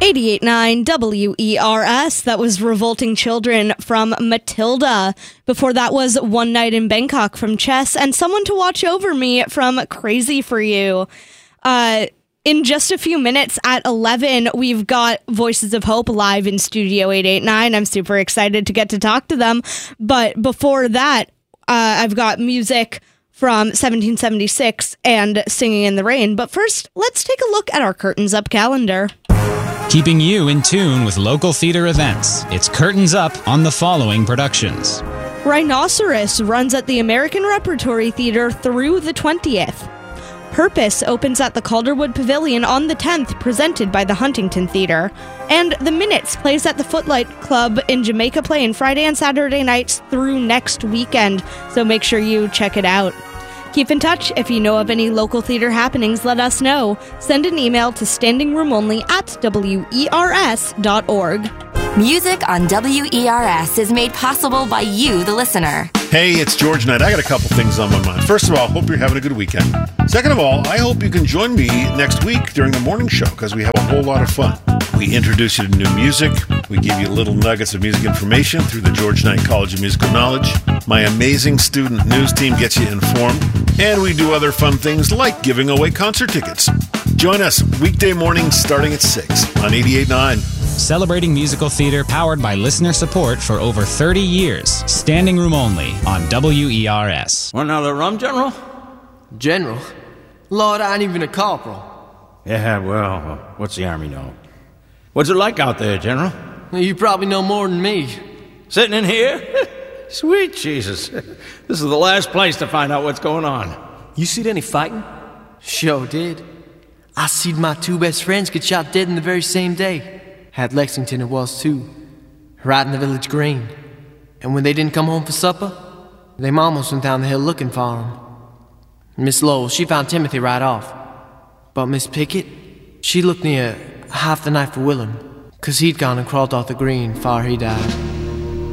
88.9 WERS. That was Revolting Children from Matilda. Before that was One Night in Bangkok from Chess, and Someone to Watch Over Me from Crazy for You. In just a few minutes at 11, we've got Voices of Hope live in Studio 889. I'm super excited to get to talk to them. But before that, I've got music from 1776 and Singing in the Rain. But first, let's take a look at our Curtains Up calendar. Keeping you in tune with local theater events, it's Curtains Up on the following productions. Rhinoceros runs at the American Repertory Theater through the 20th. Purpose opens at the Calderwood Pavilion on the 10th, presented by the Huntington Theater. And The Minutes plays at the Footlight Club in Jamaica playing Friday and Saturday nights through next weekend, so make sure you check it out. Keep in touch. If you know of any local theater happenings, let us know. Send an email to standingroomonly@wers.org. Music on WERS is made possible by you, the listener. Hey, it's George Knight. I got a couple things on my mind. First of all, hope you're having a good weekend. Second of all, I hope you can join me next week during the morning show because we have a whole lot of fun. We introduce you to new music. We give you little nuggets of music information through the George Knight College of Musical Knowledge. My amazing student news team gets you informed. And we do other fun things like giving away concert tickets. Join us weekday mornings starting at 6 on 88.9. Celebrating musical theater powered by listener support for over 30 years. Standing room only on WERS. Want another rum, General? General? Lord, I ain't even a corporal. Yeah, well, what's the Army know? What's it like out there, General? You probably know more than me. Sitting in here? Sweet Jesus. This is the last place to find out what's going on. You seen any fighting? Sure did. I seen my two best friends get shot dead in the very same day. At Lexington it was too. Right in the village green. And when they didn't come home for supper, they almost went down the hill looking for them. Miss Lowell, she found Timothy right off. But Miss Pickett, she looked near half the night for Willem, 'cause he'd gone and crawled off the green far he died.